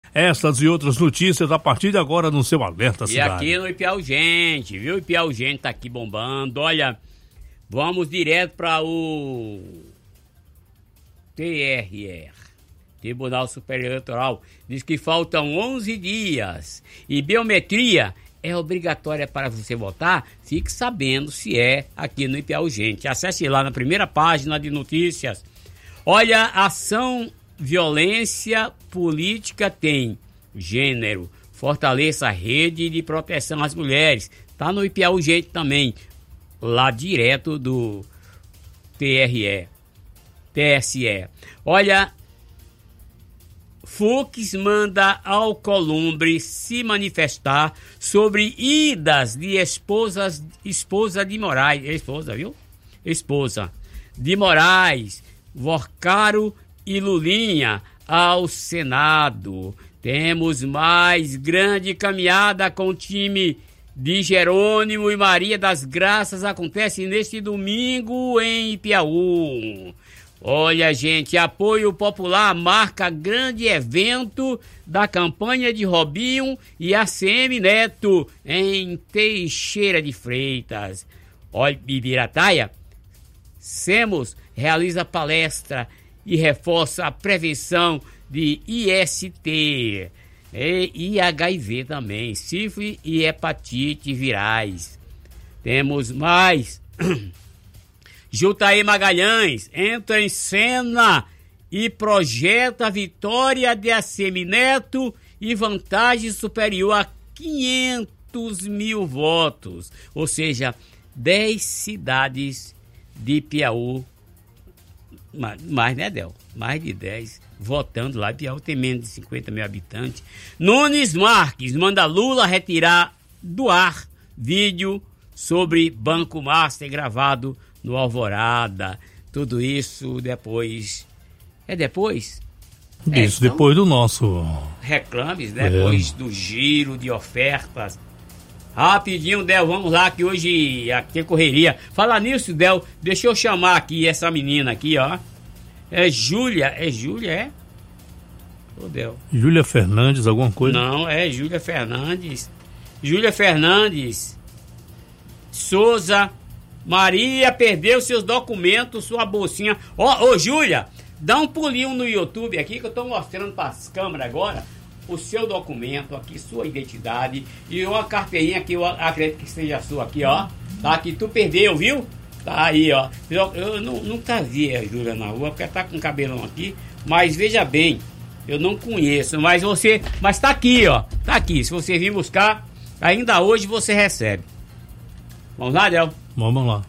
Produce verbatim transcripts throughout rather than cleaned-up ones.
Essas e outras notícias a partir de agora no seu Alerta Cidade. E aqui no Ipiau Gente, viu? Ipiau Gente tá aqui bombando. Olha, vamos direto para o T R E, Tribunal Superior Eleitoral. Diz que faltam onze dias e biometria é obrigatória para você votar. Fique sabendo se é aqui no Ipiau Gente. Acesse lá na primeira página de notícias. Olha, ação violência política tem gênero. Fortaleça a rede de proteção às mulheres. Tá no Ipiau Gente também. Lá direto do T R E, T S E. Olha, Fux manda Alcolumbre se manifestar sobre idas de esposas, esposa de Moraes, esposa, viu? Esposa de Moraes, Vorcaro e Lulinha ao Senado. Temos mais grande caminhada com o time de Jerônimo e Maria das Graças. Acontece neste domingo em Ipiaú. Olha, gente, apoio popular marca grande evento da campanha de Robinho e A C M Neto em Teixeira de Freitas. Olha, Ibirataia, SEMOS realiza palestra e reforça a prevenção de I S T e, e H I V também, sífilis e hepatite virais. Temos mais. Jutaí Magalhães entra em cena e projeta a vitória de Assemineto e vantagem superior a quinhentos mil votos. Ou seja, dez cidades de Piauí, mais, né, Del? Mais de dez votando lá. Piauí tem menos de cinquenta mil habitantes. Nunes Marques manda Lula retirar do ar vídeo sobre Banco Master gravado no Alvorada. Tudo isso depois. É depois? Isso, é, então, depois do nosso. Reclames, né? Depois é. do giro de ofertas. Rapidinho, Del, vamos lá que hoje aqui tem correria. Falar nisso, Del, deixa eu chamar aqui essa menina aqui, ó. É Júlia, é Júlia, é? Ô, Del. Júlia Fernandes, alguma coisa? Não, é Júlia Fernandes. Júlia Fernandes Souza. Maria perdeu seus documentos, sua bolsinha. Ó, ô, Júlia, dá um pulinho no YouTube aqui que eu tô mostrando para as câmeras agora o seu documento aqui, sua identidade e uma carteirinha que eu acredito que seja sua aqui, ó. Tá aqui, tu perdeu, viu? Tá aí, ó. Eu, eu não, nunca vi a Júlia na rua porque tá com cabelão aqui, mas veja bem, eu não conheço, mas você, mas tá aqui, ó. Tá aqui, se você vir buscar, ainda hoje você recebe. Vamos lá, Del? Vamos lá.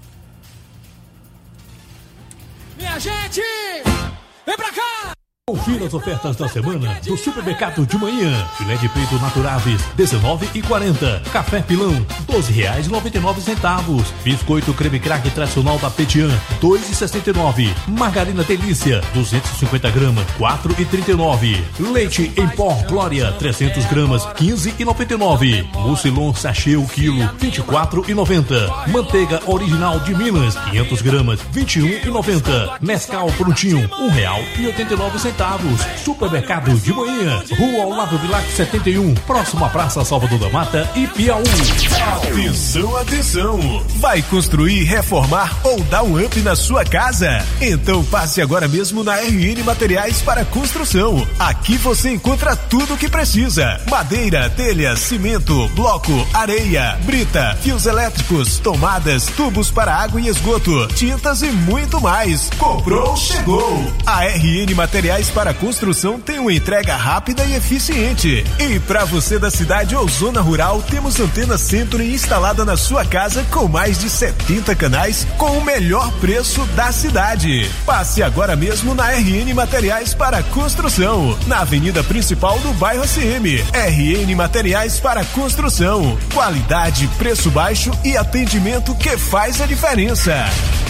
Minha gente, vem pra cá! Confira as ofertas da semana do Supermercado de Manhã. Filé de peito Naturaves, dezenove reais e quarenta centavos. Café Pilão, doze reais e noventa e nove centavos. Biscoito creme crack tradicional da Petian, dois reais e sessenta e nove centavos. Margarina Delícia, duzentos e cinquenta gramas, quatro reais e trinta e nove centavos. Leite em pó Glória, trezentas gramas, quinze reais e noventa e nove centavos. Mucilon sachê o quilo, vinte e quatro reais e noventa centavos. Manteiga original de Minas, quinhentas gramas, vinte e um reais e noventa centavos. Mescal prontinho, um real e oitenta e nove centavos. Supermercado de Manhã, Rua Olavo Bilac setenta e um, próximo à Praça Salvador da Mata e Piauí. Atenção, atenção! Vai construir, reformar ou dar um up na sua casa? Então passe agora mesmo na R N Materiais para Construção. Aqui você encontra tudo o que precisa: madeira, telha, cimento, bloco, areia, brita, fios elétricos, tomadas, tubos para água e esgoto, tintas e muito mais. Comprou, chegou! A R N Materiais para Construção tem uma entrega rápida e eficiente. E para você da cidade ou zona rural, temos antena Centro instalada na sua casa com mais de setenta canais com o melhor preço da cidade. Passe agora mesmo na R N Materiais para Construção, na avenida principal do bairro A C M. R N Materiais para Construção. Qualidade, preço baixo e atendimento que faz a diferença.